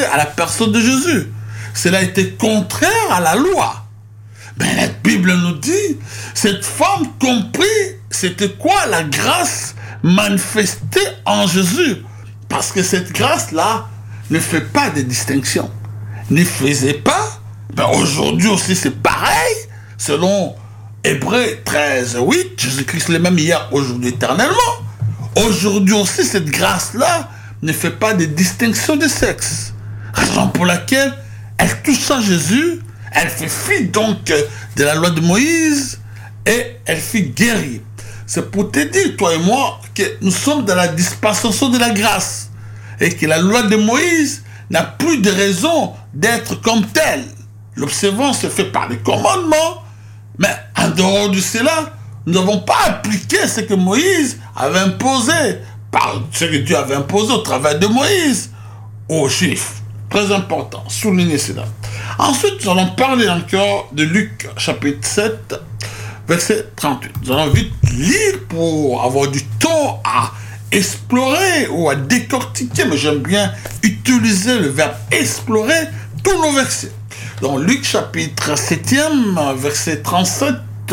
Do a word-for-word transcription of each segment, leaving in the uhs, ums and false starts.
à la personne de Jésus. Cela était contraire à la loi. Mais la Bible nous dit, cette femme comprit c'était quoi la grâce manifestée en Jésus. Parce que cette grâce-là ne fait pas de distinction. Ne faisait pas. Ben aujourd'hui aussi c'est pareil. Selon Hébreux treize, huit, Jésus-Christ le même hier, aujourd'hui, éternellement. Aujourd'hui aussi cette grâce-là ne fait pas de distinction de sexe. Raison pour laquelle elle touche à Jésus, elle fait fi donc de la loi de Moïse et elle fut guérie. C'est pour te dire, toi et moi, que nous sommes dans la dispensation de la grâce et que la loi de Moïse n'a plus de raison d'être comme telle. L'observance se fait par les commandements, mais en dehors de cela, nous n'avons pas appliqué ce que Moïse avait imposé, par ce que Dieu avait imposé au travers de Moïse aux Juifs. Très important, soulignez cela. Ensuite, nous allons parler encore de Luc chapitre sept, verset trente-huit. Nous allons vite lire pour avoir du temps à explorer ou à décortiquer, mais j'aime bien utiliser le verbe explorer tous nos versets. Donc Luc chapitre sept, verset trente-sept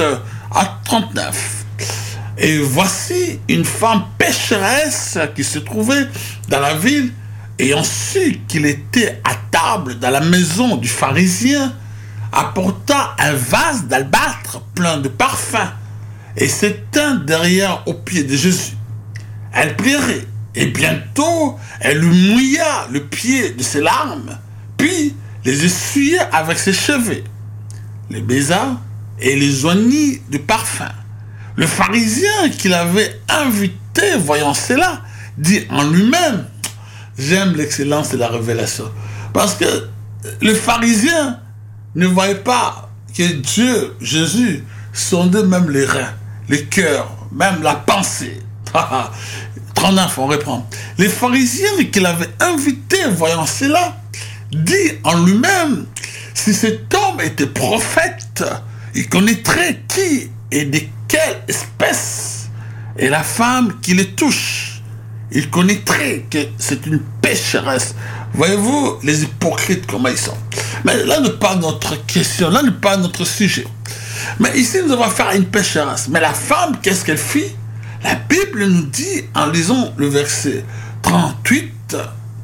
à trente-neuf. Et voici une femme pécheresse qui se trouvait dans la ville, ayant su qu'il était à table dans la maison du pharisien, apporta un vase d'albâtre plein de parfums et s'étint derrière aux pieds de Jésus. Elle pleurait et bientôt elle lui mouilla le pied de ses larmes, puis les essuya avec ses cheveux, les baisa et les joignit de parfum. Le pharisien qui l'avait invité, voyant cela, dit en lui-même, j'aime l'excellence de la révélation. Parce que le pharisien ne voyait pas que Dieu, Jésus, sondait même les reins, les cœurs, même la pensée. trente-neuf, on reprend. Les pharisiens qui l'avaient invité, voyant cela, dit en lui-même, si cet homme était prophète, il connaîtrait qui et de quelle espèce est la femme qui le touche. Il connaîtrait que c'est une pécheresse. Voyez-vous les hypocrites comment ils sont. Mais là n'est pas notre question, là n'est pas notre sujet. Mais ici nous allons faire une pécheresse. Mais la femme, qu'est-ce qu'elle fit? La Bible nous dit, en lisant le verset trente-huit,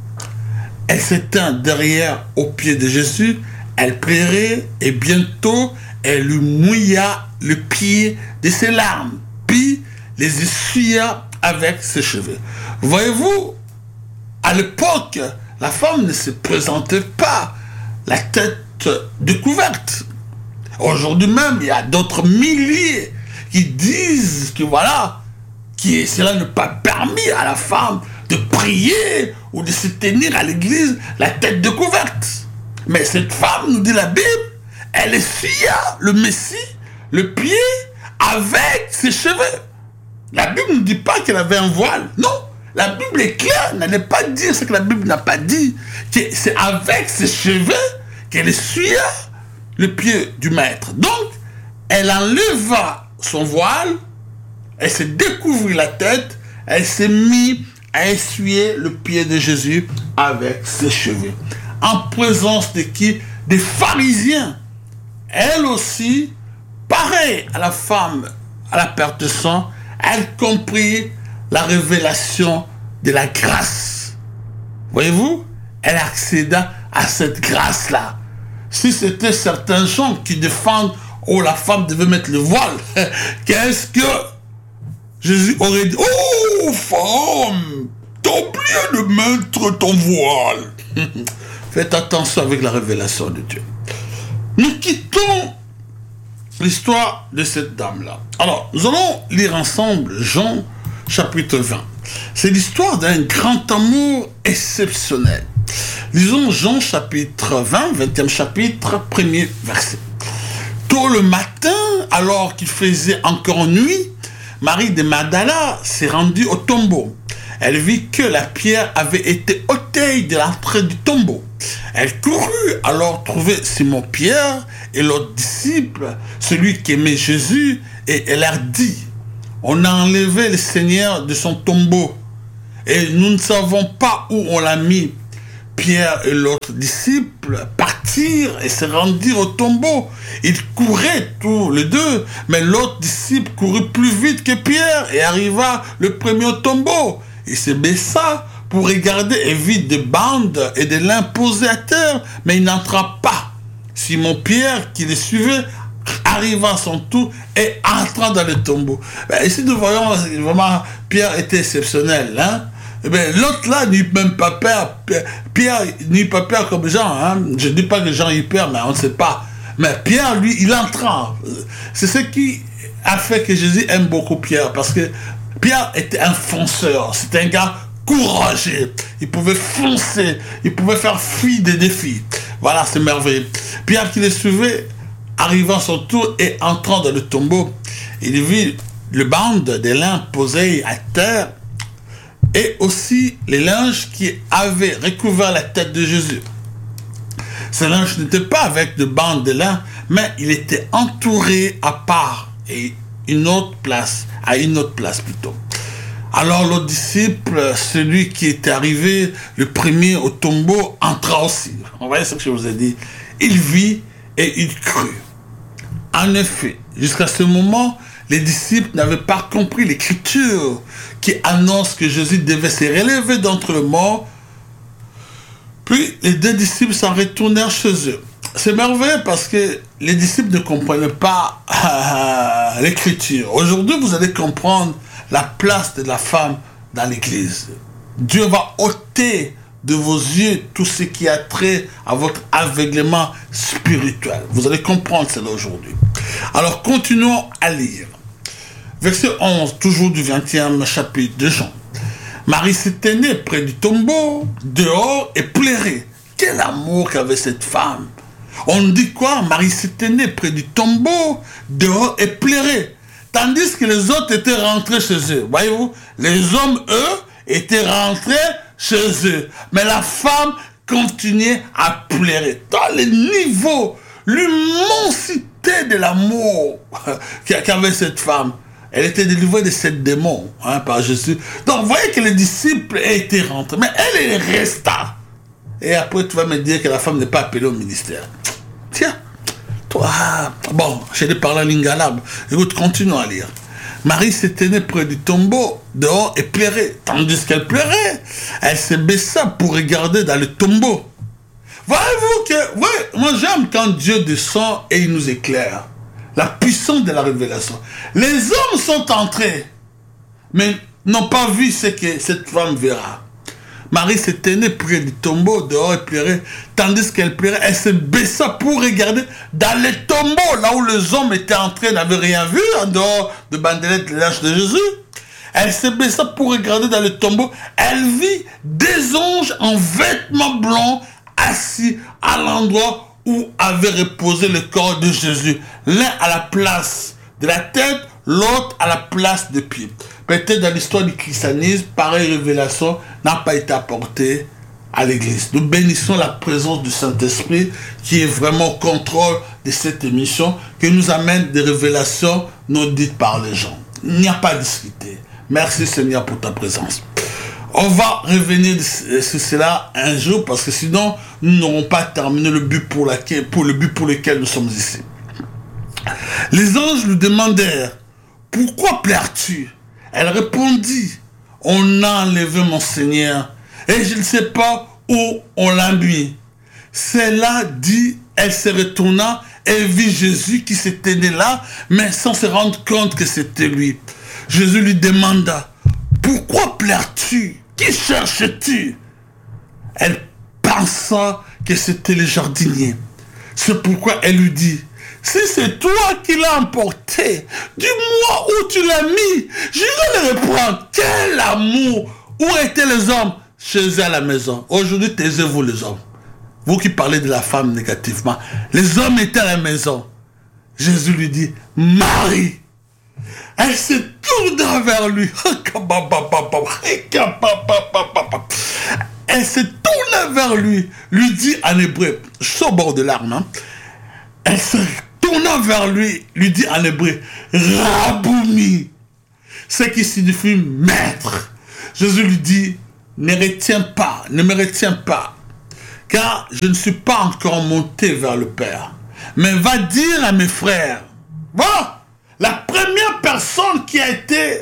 elle s'étint derrière aux pieds de Jésus, elle pleurait et bientôt elle lui mouilla le pied de ses larmes, puis les essuya avec ses cheveux. Voyez-vous, à l'époque, la femme ne se présentait pas la tête découverte. Aujourd'hui même, il y a d'autres milliers qui disent que voilà, que cela n'est pas permis à la femme de prier ou de se tenir à l'église la tête découverte. Mais cette femme, nous dit la Bible, elle essuya le Messie, le pied, avec ses cheveux. La Bible ne dit pas qu'elle avait un voile. Non, la Bible est claire, n'allez pas dire ce que la Bible n'a pas dit, que c'est avec ses cheveux qu'elle essuya le pied du maître. Donc, elle enleva son voile, elle s'est découvert la tête, elle s'est mise à essuyer le pied de Jésus avec ses cheveux. En présence de qui? Des pharisiens. Elle aussi, pareil à la femme à la perte de sang, elle comprit la révélation de la grâce. Voyez-vous, elle accéda à cette grâce-là. Si c'était certains gens qui défendent, oh, la femme devait mettre le voile, qu'est-ce que Jésus aurait dit? Oh, femme, t'as oublié de mettre ton voile. Faites attention avec la révélation de Dieu. Nous quittons l'histoire de cette dame-là. Alors, nous allons lire ensemble Jean chapitre vingt. C'est l'histoire d'un grand amour exceptionnel. Lisons Jean chapitre vingt, vingtième chapitre, premier verset. Tôt le matin, alors qu'il faisait encore nuit, Marie de Magdala s'est rendue au tombeau. Elle vit que la pierre avait été ôtée de l'entrée du tombeau. Elle courut alors trouver Simon-Pierre et l'autre disciple, celui qui aimait Jésus, et elle leur dit, on a enlevé le Seigneur de son tombeau, et nous ne savons pas où on l'a mis. Pierre et l'autre disciple partirent et se rendirent au tombeau. Ils couraient tous les deux, mais l'autre disciple courut plus vite que Pierre et arriva le premier au tombeau. Il se baissa pour regarder et vit des bandes et des lins posés à terre, mais il n'entra pas. Simon-Pierre, qui les suivait, arriva à son tour et entra dans le tombeau. Ben, ici, nous voyons vraiment, Pierre était exceptionnel, hein. Eh bien, l'autre là n'eut même pas peur. Pierre n'eut pas peur comme Jean. Hein? Je ne dis pas que Jean eut peur, mais on ne sait pas. Mais Pierre, lui, il entra. C'est ce qui a fait que Jésus aime beaucoup Pierre. Parce que Pierre était un fonceur. C'était un gars courageux. Il pouvait foncer. Il pouvait faire fuir des défis. Voilà, c'est merveilleux. Pierre qui le suivait, arrivant à son tour et entrant dans le tombeau, il vit le bande des lins posés à terre, et aussi les linges qui avaient recouvert la tête de Jésus. Ces linges n'étaient pas avec de bandes de lin, mais il était entouré à part et une autre place, à une autre place plutôt. Alors l'autre disciple, celui qui était arrivé le premier au tombeau, entra aussi. Vous voyez ce que je vous ai dit. Il vit et il crut. En effet, jusqu'à ce moment, les disciples n'avaient pas compris l'écriture qui annonce que Jésus devait se relever d'entre les morts. Puis les deux disciples s'en retournèrent chez eux. C'est merveilleux parce que les disciples ne comprenaient pas euh, l'écriture. Aujourd'hui, vous allez comprendre la place de la femme dans l'église. Dieu va ôter de vos yeux tout ce qui a trait à votre aveuglement spirituel. Vous allez comprendre cela aujourd'hui. Alors, continuons à lire. Verset onze, toujours du vingtième chapitre de Jean. Marie s'était née près du tombeau, dehors, et pleurait. Quel amour qu'avait cette femme! On dit quoi? Marie s'était née près du tombeau, dehors, et pleurait. Tandis que les autres étaient rentrés chez eux. Voyez-vous? Les hommes, eux, étaient rentrés chez eux. Mais la femme continuait à pleurer. Dans le niveau, l'immensité de l'amour qu'avait cette femme. Elle était délivrée de sept démons, hein, par Jésus. Donc, vous voyez que les disciples étaient rentrés. Mais elle, elle resta. Et après, tu vas me dire que la femme n'est pas appelée au ministère. Tiens, toi, bon, j'ai dû parler en lingala. Écoute, continuons à lire. Marie s'était née près du tombeau, dehors, et pleurait. Tandis qu'elle pleurait, elle se baissa pour regarder dans le tombeau. Voyez-vous que, ouais, moi j'aime quand Dieu descend et il nous éclaire. La puissance de la révélation. Les hommes sont entrés, mais n'ont pas vu ce que cette femme verra. Marie s'était née près du tombeau, dehors et pleurait. Tandis qu'elle pleurait, elle se baissa pour regarder dans le tombeau, là où les hommes étaient entrés, n'avaient rien vu, en dehors de bandelettes de l'âge de Jésus. Elle se baissa pour regarder dans le tombeau. Elle vit des anges en vêtements blancs assis à l'endroit où avait reposé le corps de Jésus. L'un à la place de la tête, l'autre à la place des pieds. Peut-être dans l'histoire du christianisme, pareille révélation n'a pas été apportée à l'église. Nous bénissons la présence du Saint-Esprit qui est vraiment au contrôle de cette émission, qui nous amène des révélations non dites par les gens. Il n'y a pas à discuter. Merci Seigneur pour ta présence. On va revenir sur cela un jour parce que sinon nous n'aurons pas terminé le but pour, laquelle, pour le but pour lequel nous sommes ici. Les anges lui demandèrent « Pourquoi pleures-tu » Elle répondit « On a enlevé mon Seigneur et je ne sais pas où on l'a mis. » Cela dit, elle se retourna et vit Jésus qui s'était né là, mais sans se rendre compte que c'était lui. Jésus lui demanda « Pourquoi pleures-tu? Qui cherches-tu » Elle pensa que c'était le jardinier. C'est pourquoi elle lui dit « Si c'est toi qui l'as emporté, dis-moi où tu l'as mis. J'irai le reprendre. » Quel amour! Où étaient les hommes? Chez eux à la maison. Aujourd'hui, taisez-vous les hommes. Vous qui parlez de la femme négativement. Les hommes étaient à la maison. Jésus lui dit « Marie !» Elle se tourna vers lui. Elle se tourna vers lui, lui dit en hébreu, je suis au bord de larmes, hein? Elle se tourna vers lui, lui dit en hébreu, Rabouni, ce qui signifie maître. Jésus lui dit, ne retiens pas, ne me retiens pas. car je ne suis pas encore monté vers le Père. Mais va dire à mes frères, voilà, la première personne qui a été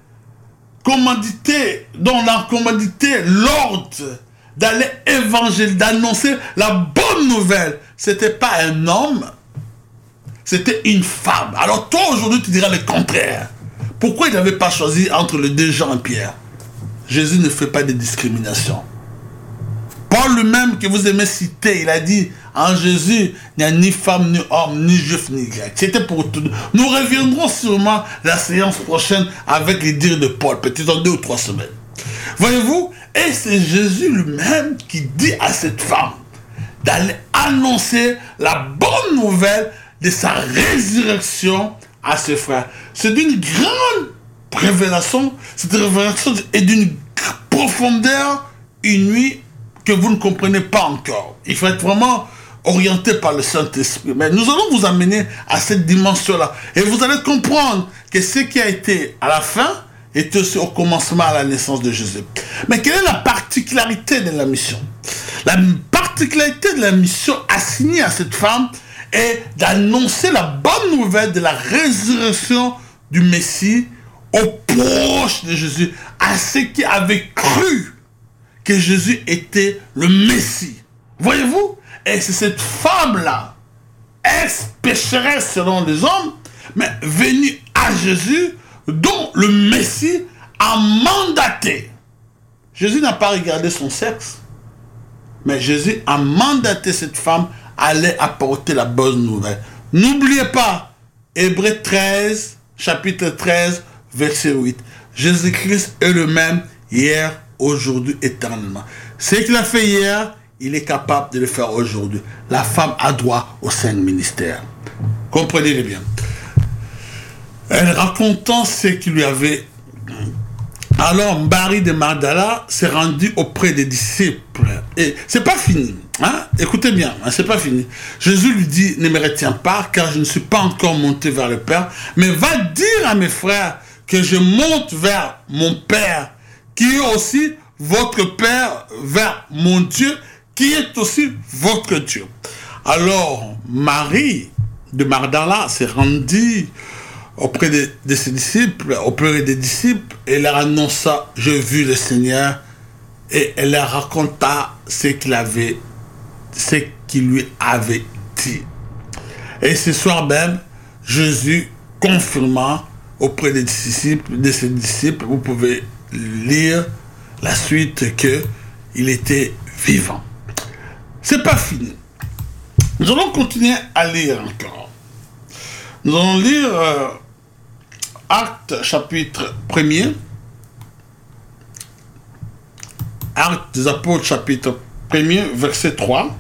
commanditée, dont on a commandité l'ordre d'aller évangéliser, d'annoncer la bonne nouvelle, c'était pas un homme, c'était une femme. Alors toi aujourd'hui tu diras le contraire. Pourquoi il n'avait pas choisi entre les deux Jean et Pierre? Jésus ne fait pas de discrimination. Paul lui-même que vous aimez citer, il a dit, en Jésus, il n'y a ni femme, ni homme, ni juif, ni grec. C'était pour tout. Nous reviendrons sûrement la séance prochaine avec les dires de Paul, peut-être dans deux ou trois semaines. Voyez-vous, et c'est Jésus lui-même qui dit à cette femme d'aller annoncer la bonne nouvelle de sa résurrection à ses frères. C'est d'une grande révélation, cette révélation est d'une profondeur inouïe que vous ne comprenez pas encore. Il faut être vraiment orienté par le Saint-Esprit. Mais nous allons vous amener à cette dimension-là. Et vous allez comprendre que ce qui a été à la fin est aussi au commencement à la naissance de Jésus. Mais quelle est la particularité de la mission? La particularité de la mission assignée à cette femme est d'annoncer la bonne nouvelle de la résurrection du Messie aux proches de Jésus, à ceux qui avaient cru que Jésus était le Messie. Voyez-vous? Et c'est cette femme-là, ex-pécheresse selon les hommes, mais venue à Jésus, dont le Messie a mandaté. Jésus n'a pas regardé son sexe, mais Jésus a mandaté cette femme à aller apporter la bonne nouvelle. N'oubliez pas, Hébreux treize, chapitre treize, verset huit. Jésus-Christ est le même hier, aujourd'hui, éternellement. Ce qu'il a fait hier, il est capable de le faire aujourd'hui. La femme a droit au saint ministère. Comprenez-le bien. Elle racontant ce qui lui avait... Alors, Marie de Magdala s'est rendue auprès des disciples. Et c'est pas fini. Hein? Écoutez bien, hein, c'est pas fini. Jésus lui dit, ne me retiens pas, car je ne suis pas encore monté vers le Père, mais va dire à mes frères que je monte vers mon Père, qui est aussi votre Père, vers mon Dieu, qui est aussi votre Dieu. Alors, Marie de Magdala s'est rendue auprès de, de ses disciples, auprès des disciples, et leur annonça, j'ai vu le Seigneur, et elle leur raconta ce qu'il avait, ce qu'il lui avait dit. Et ce soir même, Jésus confirma auprès des disciples, de ses disciples, vous pouvez lire la suite, que il était vivant. C'est pas fini. Nous allons continuer à lire encore. Nous allons lire euh, Actes chapitre premier. Actes des Apôtres chapitre premier, verset trois.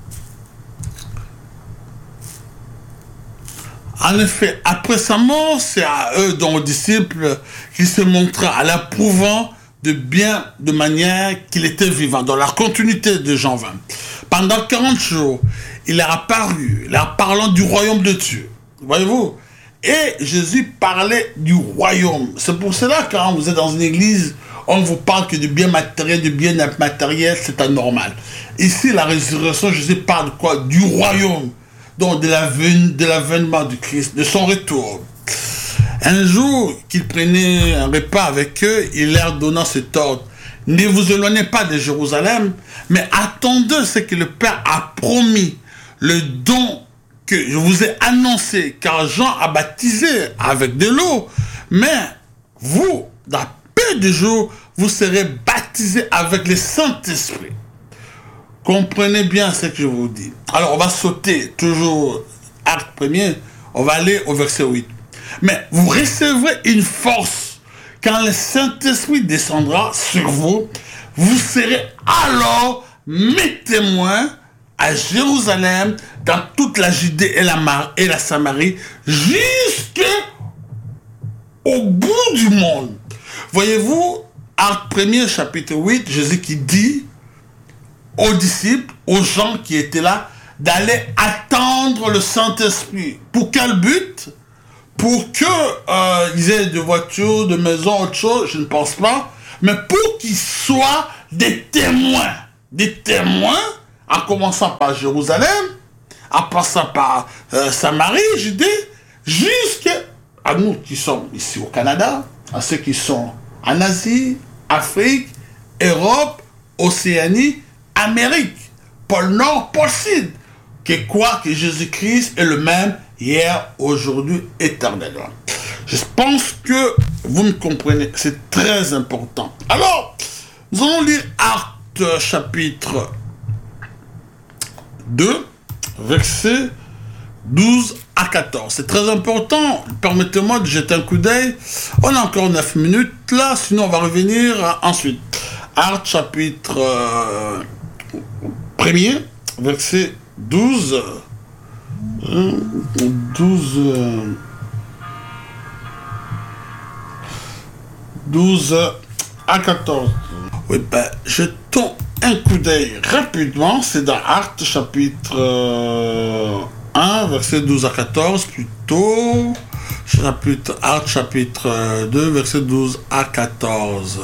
En effet, après sa mort, c'est à eux, dont aux disciples, qu'il se montra à l'approuvant de bien de manière qu'il était vivant, dans la continuité de Jean vingt. Pendant quarante jours, il leur a apparu, leur parlant du royaume de Dieu. Voyez-vous? Et Jésus parlait du royaume. C'est pour cela que quand vous êtes dans une église, on vous parle que du bien matériel, du bien immatériel, c'est anormal. Ici, la résurrection, Jésus parle de quoi? Du royaume. Donc, de l'avènement du Christ, de son retour. Un jour qu'il prenait un repas avec eux, il leur donna cet ordre. Ne vous éloignez pas de Jérusalem, mais attendez ce que le Père a promis, le don que je vous ai annoncé, car Jean a baptisé avec de l'eau, mais vous, dans peu de jours, vous serez baptisés avec le Saint-Esprit. Comprenez bien ce que je vous dis. Alors, on va sauter toujours Acte premier, on va aller au verset huit. Mais vous recevrez une force quand le Saint-Esprit descendra sur vous. Vous serez alors mes témoins à Jérusalem, dans toute la Judée et la, Mar et la Samarie, jusqu'au bout du monde. Voyez-vous, Acte premier, chapitre huit, Jésus qui dit aux disciples, aux gens qui étaient là, d'aller attendre le Saint-Esprit. Pour quel but? Pour qu'ils euh, aient de voitures, de maisons, autre chose, je ne pense pas, mais pour qu'ils soient des témoins. Des témoins en commençant par Jérusalem, en passant par euh, Samarie, Judée, jusqu'à nous qui sommes ici au Canada, à ceux qui sont en Asie, Afrique, Europe, Océanie, Amérique, pôle Nord, pôle Sud. Que quoi que Jésus-Christ est le même hier, aujourd'hui, éternellement. Je pense que vous me comprenez, c'est très important. Alors, nous allons lire Actes chapitre deux, versets douze à quatorze. C'est très important. Permettez-moi de jeter un coup d'œil. On a encore neuf minutes là, sinon on va revenir ensuite. Actes chapitre euh, premier, verset douze. douze. Euh, douze à quatorze. Oui, ben, jetons un coup d'œil rapidement. C'est dans Actes chapitre euh, un, verset douze à quatorze, plutôt. Chapitre, Actes chapitre deux, verset douze à quatorze.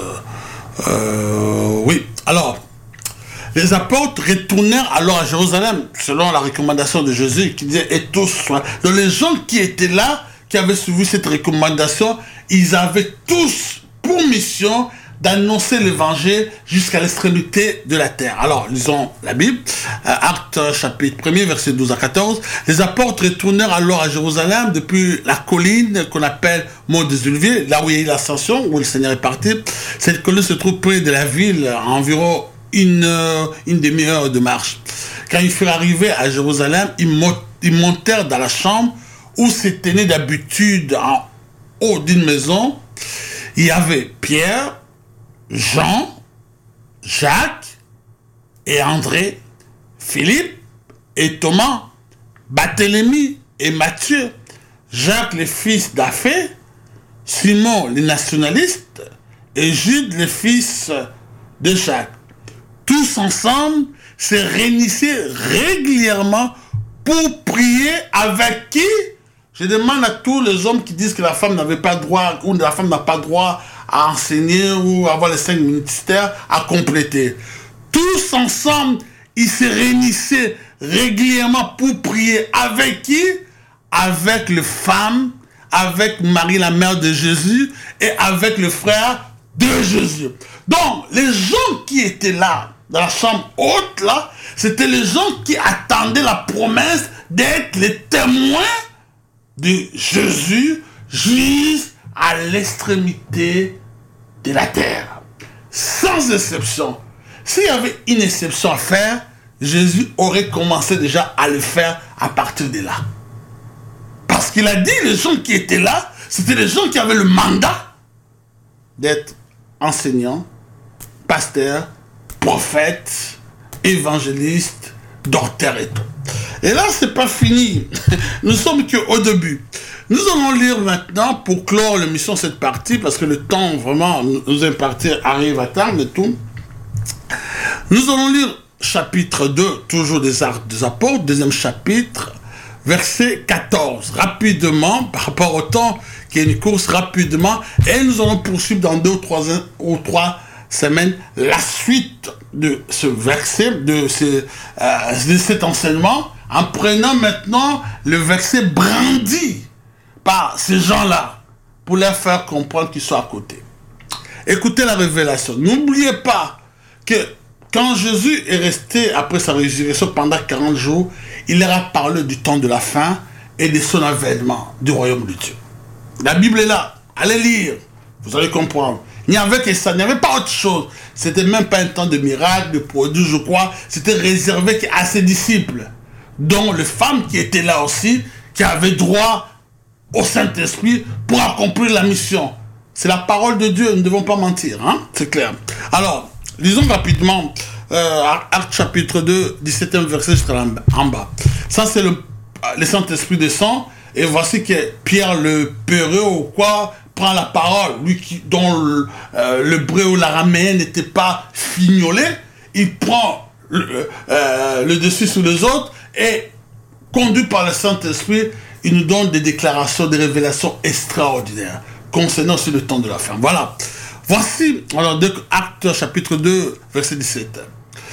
Euh, oui, alors, les apôtres retournèrent alors à Jérusalem, selon la recommandation de Jésus, qui disait, et tous, donc les gens qui étaient là, qui avaient suivi cette recommandation, ils avaient tous pour mission d'annoncer l'évangile jusqu'à l'extrémité de la terre. Alors, lisons la Bible, Actes chapitre premier, verset douze à quatorze. Les apôtres retournèrent alors à Jérusalem depuis la colline qu'on appelle Mont des Oliviers, là où il y a eu l'ascension, où le Seigneur est parti. Cette colline se trouve près de la ville, à environ une, une demi-heure de marche. Quand ils furent arrivés à Jérusalem, ils, mont, ils montèrent dans la chambre où se tenait d'habitude en haut d'une maison. Il y avait Pierre, Jean, Jacques et André, Philippe et Thomas, Barthélemy et Matthieu, Jacques le fils d'Aphée, Simon le nationaliste et Jude le fils de Jacques. Tous ensemble se réunissaient régulièrement pour prier avec qui? Je demande à tous les hommes qui disent que la femme n'avait pas droit, ou la femme n'a pas droit à enseigner ou avoir les cinq ministères à compléter. Tous ensemble, ils se réunissaient régulièrement pour prier avec qui? Avec les femmes, avec Marie la mère de Jésus et avec le frère de Jésus. Donc, les gens qui étaient là, dans la chambre haute là, c'était les gens qui attendaient la promesse d'être les témoins de Jésus jusqu'à l'extrémité de la terre. Sans exception. S'il y avait une exception à faire, Jésus aurait commencé déjà à le faire à partir de là. Parce qu'il a dit, les gens qui étaient là, c'était les gens qui avaient le mandat d'être enseignants, pasteurs, prophètes, évangélistes, docteurs et tout. Et là, c'est pas fini. Nous sommes qu'au début. Nous allons lire maintenant, pour clore l'émission, cette partie, parce que le temps vraiment nous imparti arrive à terme et tout. Nous allons lire chapitre deux, toujours des Actes des Apôtres, deuxième chapitre, verset quatorze. Rapidement, par rapport au temps, qui est une course rapidement, et nous allons poursuivre dans deux ou trois, ou trois semaines la suite de ce verset, de, ce, euh, de cet enseignement, en prenant maintenant le verset brandi par ces gens-là, pour leur faire comprendre qu'ils sont à côté. Écoutez la révélation. N'oubliez pas que quand Jésus est resté après sa résurrection pendant quarante jours, il leur a parlé du temps de la fin et de son avènement du royaume de Dieu. La Bible est là. Allez lire. Vous allez comprendre. Il n'y avait que ça. Il n'y avait pas autre chose. C'était même pas un temps de miracle, de produits, je crois. C'était réservé à ses disciples, dont les femmes qui étaient là aussi, qui avaient droit au Saint-Esprit pour accomplir la mission. C'est la parole de Dieu, nous ne devons pas mentir, hein? C'est clair. Alors, lisons rapidement euh, Actes chapitre deux, dix-septième verset jusqu'à en bas. Ça, c'est le, le Saint-Esprit descend, et voici que Pierre le Peureux ou quoi prend la parole, lui qui, dont le, euh, le bré ou l'araméen n'était pas fignolé, il prend le, euh, le dessus sur les autres, et conduit par le Saint-Esprit, il nous donne des déclarations, des révélations extraordinaires concernant sur le temps de la fin. Voilà. Voici, alors, Actes chapitre deux, verset dix-sept.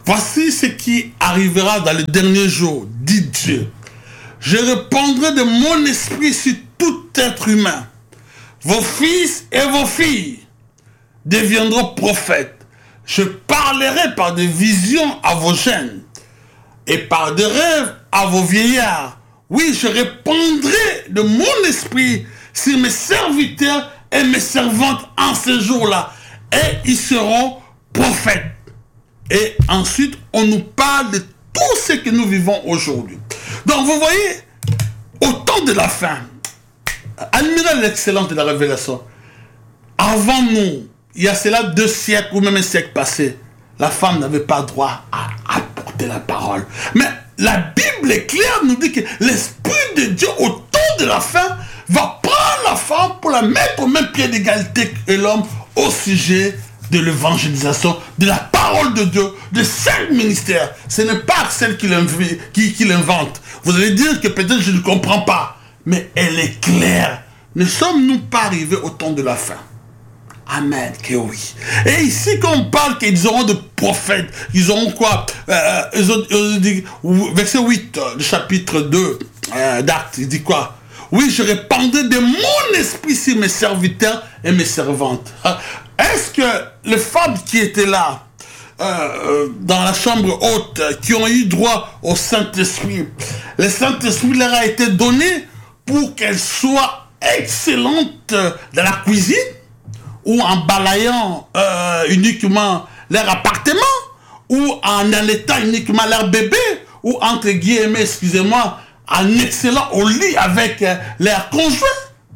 Voici ce qui arrivera dans les derniers jours, dit Dieu. Je répandrai de mon esprit sur tout être humain. Vos fils et vos filles deviendront prophètes. Je parlerai par des visions à vos jeunes et par des rêves à vos vieillards. Oui, je répandrai de mon esprit sur mes serviteurs et mes servantes en ce jour-là. Et ils seront prophètes. Et ensuite, on nous parle de tout ce que nous vivons aujourd'hui. Donc, vous voyez, au temps de la fin, admirez l'excellence de la révélation. Avant nous, il y a cela deux siècles ou même un siècle passé, la femme n'avait pas droit à apporter la parole. Mais la Bible est claire, nous dit que l'Esprit de Dieu, au temps de la fin, va prendre la femme pour la mettre au même pied d'égalité que l'homme au sujet de l'évangélisation, de la parole de Dieu, de cinq ministères. Ce n'est pas celle qui l'invente. Vous allez dire que peut-être je ne comprends pas, mais elle est claire. Ne sommes-nous pas arrivés au temps de la fin? Amen, que oui. Et ici, quand on parle qu'ils auront de prophètes, ils auront quoi euh, ils ont, ils ont, verset huit du chapitre deux euh, d'Actes, il dit quoi? Oui, je répandrai de mon esprit sur mes serviteurs et mes servantes. Est-ce que les femmes qui étaient là, euh, dans la chambre haute, qui ont eu droit au Saint-Esprit, le Saint-Esprit leur a été donné pour qu'elles soient excellentes dans la cuisine, ou en balayant euh, uniquement leur appartement, ou en allaitant uniquement leur bébé, ou entre guillemets, excusez-moi, en excellant au lit avec euh, leur conjoint?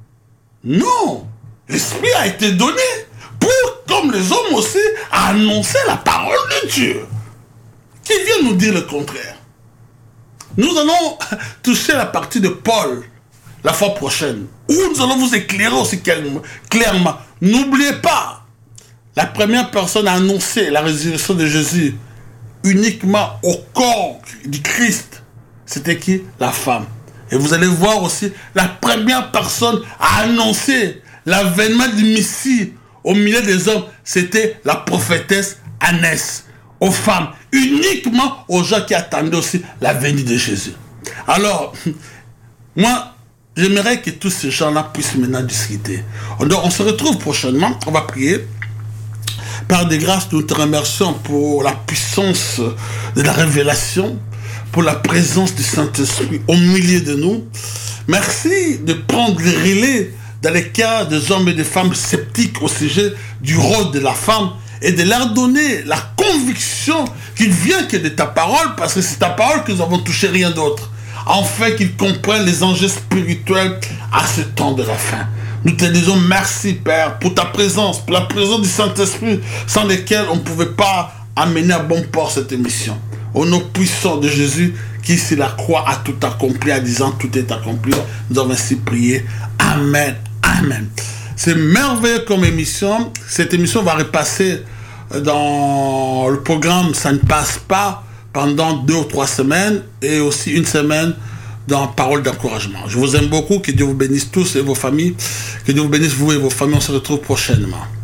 Non, l'Esprit a été donné pour, comme les hommes aussi, annoncer la parole de Dieu. Qui vient nous dire le contraire? Nous allons toucher la partie de Paul la fois prochaine, où nous allons vous éclairer aussi clairement. N'oubliez pas, la première personne à annoncer la résurrection de Jésus uniquement au corps du Christ, c'était qui? La femme. Et vous allez voir aussi, la première personne à annoncer l'avènement du Messie au milieu des hommes, c'était la prophétesse Annès. Aux femmes, uniquement aux gens qui attendaient aussi la venue de Jésus. Alors, moi, j'aimerais que tous ces gens-là puissent maintenant discuter. Donc, on se retrouve prochainement, on va prier. Par des grâces, nous te remercions pour la puissance de la révélation, pour la présence du Saint-Esprit au milieu de nous. Merci de prendre le relais dans les cas des hommes et des femmes sceptiques au sujet du rôle de la femme et de leur donner la conviction qu'il vient que de ta parole, parce que c'est ta parole que nous avons touché, rien d'autre. Afin qu'ils comprennent les enjeux spirituels à ce temps de la fin. Nous te disons merci, Père, pour ta présence, pour la présence du Saint-Esprit, sans lesquels on ne pouvait pas amener à bon port cette émission. Au nom puissant de Jésus, qui sur la croix a tout accompli, en disant tout est accompli, nous avons ainsi prié. Amen, amen. C'est merveilleux comme émission. Cette émission va repasser dans le programme Ça ne passe pas pendant deux ou trois semaines et aussi une semaine dans Parole d'encouragement. Je vous aime beaucoup, que Dieu vous bénisse tous et vos familles, que Dieu vous bénisse vous et vos familles, on se retrouve prochainement.